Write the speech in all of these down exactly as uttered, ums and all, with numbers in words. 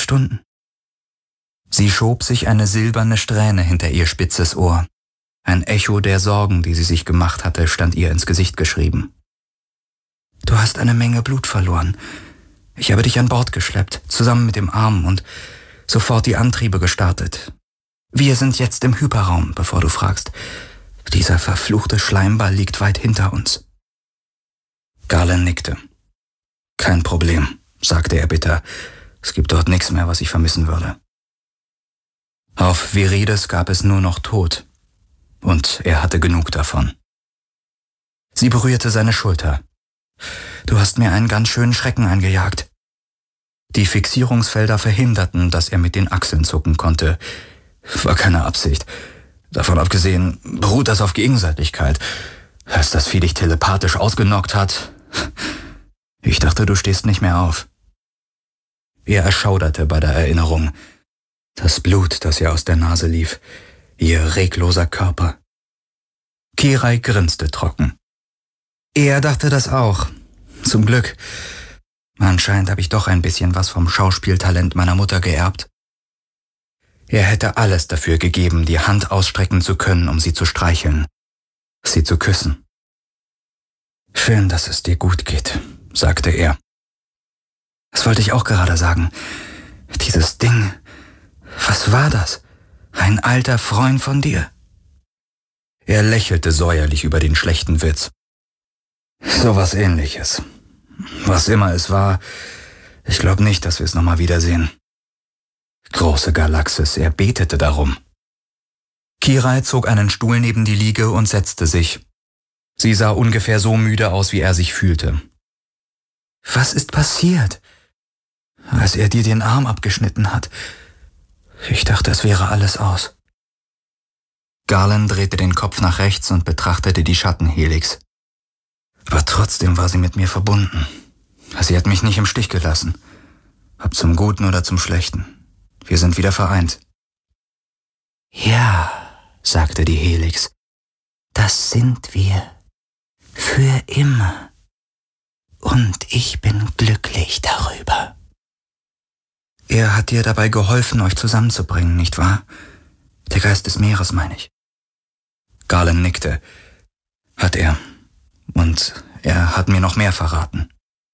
Stunden. Sie schob sich eine silberne Strähne hinter ihr spitzes Ohr. Ein Echo der Sorgen, die sie sich gemacht hatte, stand ihr ins Gesicht geschrieben. »Du hast eine Menge Blut verloren. Ich habe dich an Bord geschleppt, zusammen mit dem Arm und sofort die Antriebe gestartet. Wir sind jetzt im Hyperraum, bevor du fragst. Dieser verfluchte Schleimball liegt weit hinter uns.« Garland nickte. »Kein Problem«, sagte er bitter. »Es gibt dort nichts mehr, was ich vermissen würde.« Auf Virides gab es nur noch Tod. Und er hatte genug davon. Sie berührte seine Schulter. »Du hast mir einen ganz schönen Schrecken eingejagt.« Die Fixierungsfelder verhinderten, dass er mit den Achseln zucken konnte. War keine Absicht. Davon abgesehen beruht das auf Gegenseitigkeit. Als das Vieh dich telepathisch ausgenockt hat. Ich dachte, du stehst nicht mehr auf. Er erschauderte bei der Erinnerung. Das Blut, das ihr aus der Nase lief. Ihr regloser Körper. Kirai grinste trocken. Er dachte das auch. Zum Glück. Anscheinend habe ich doch ein bisschen was vom Schauspieltalent meiner Mutter geerbt. Er hätte alles dafür gegeben, die Hand ausstrecken zu können, um sie zu streicheln, sie zu küssen. »Schön, dass es dir gut geht«, sagte er. »Das wollte ich auch gerade sagen. Dieses Ding, was war das? Ein alter Freund von dir?« Er lächelte säuerlich über den schlechten Witz. »So was Ähnliches. Was immer es war, ich glaube nicht, dass wir es nochmal wiedersehen.« Große Galaxis, er betete darum. Kirai zog einen Stuhl neben die Liege und setzte sich. Sie sah ungefähr so müde aus, wie er sich fühlte. »Was ist passiert?« »Als er dir den Arm abgeschnitten hat. Ich dachte, es wäre alles aus.« Garland drehte den Kopf nach rechts und betrachtete die Schattenhelix. Aber trotzdem war sie mit mir verbunden. Sie hat mich nicht im Stich gelassen. Ob zum Guten oder zum Schlechten. Wir sind wieder vereint. »Ja«, sagte die Helix, »das sind wir. Für immer. Und ich bin glücklich darüber.« Er hat dir dabei geholfen, euch zusammenzubringen, nicht wahr? Der Geist des Meeres, meine ich. Garland nickte. Hat er. Und er hat mir noch mehr verraten.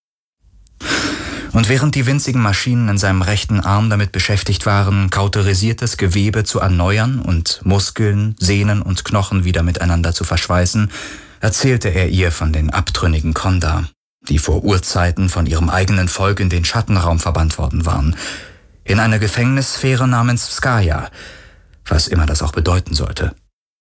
Und während die winzigen Maschinen in seinem rechten Arm damit beschäftigt waren, kauterisiertes Gewebe zu erneuern und Muskeln, Sehnen und Knochen wieder miteinander zu verschweißen, erzählte er ihr von den abtrünnigen Kondar, die vor Urzeiten von ihrem eigenen Volk in den Schattenraum verbannt worden waren, in eine Gefängnissphäre namens Skaya, was immer das auch bedeuten sollte.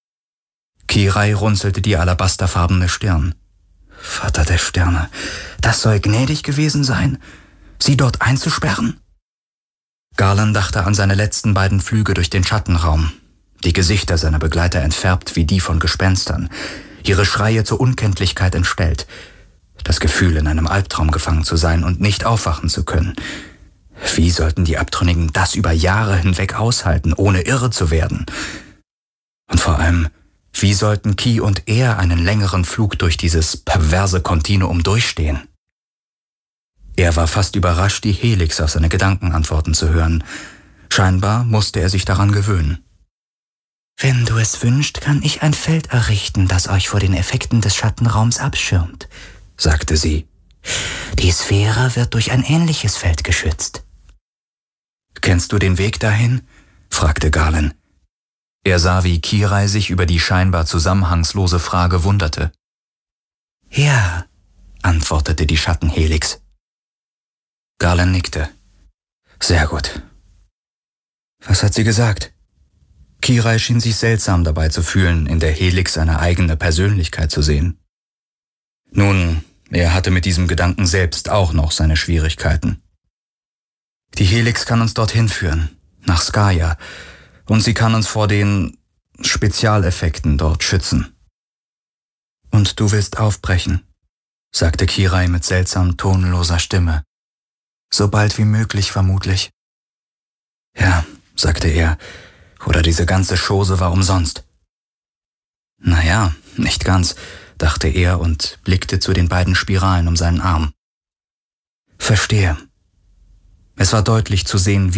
Kirai runzelte die alabasterfarbene Stirn. »Vater der Sterne, das soll gnädig gewesen sein, sie dort einzusperren?« Garland dachte an seine letzten beiden Flüge durch den Schattenraum, die Gesichter seiner Begleiter entfärbt wie die von Gespenstern, ihre Schreie zur Unkenntlichkeit entstellt, das Gefühl, in einem Albtraum gefangen zu sein und nicht aufwachen zu können. Wie sollten die Abtrünnigen das über Jahre hinweg aushalten, ohne irre zu werden? Und vor allem, wie sollten Ki und er einen längeren Flug durch dieses perverse Kontinuum durchstehen? Er war fast überrascht, die Helix auf seine Gedanken antworten zu hören. Scheinbar musste er sich daran gewöhnen. »Wenn du es wünschst, kann ich ein Feld errichten, das euch vor den Effekten des Schattenraums abschirmt«, sagte sie. »Die Sphäre wird durch ein ähnliches Feld geschützt.« »Kennst du den Weg dahin?« fragte Garland. Er sah, wie Kirai sich über die scheinbar zusammenhangslose Frage wunderte. »Ja«, antwortete die Schattenhelix. Garland nickte. »Sehr gut.« »Was hat sie gesagt?« Kirai schien sich seltsam dabei zu fühlen, in der Helix seine eigene Persönlichkeit zu sehen. Nun, er hatte mit diesem Gedanken selbst auch noch seine Schwierigkeiten. Die Helix kann uns dorthin führen, nach Skaya, und sie kann uns vor den Spezialeffekten dort schützen. »Und du willst aufbrechen«, sagte Kirai mit seltsam tonloser Stimme. »So bald wie möglich, vermutlich.« »Ja«, sagte er, »oder diese ganze Chose war umsonst.« »Naja, nicht ganz«, dachte er und blickte zu den beiden Spiralen um seinen Arm. »Verstehe.« Es war deutlich zu sehen,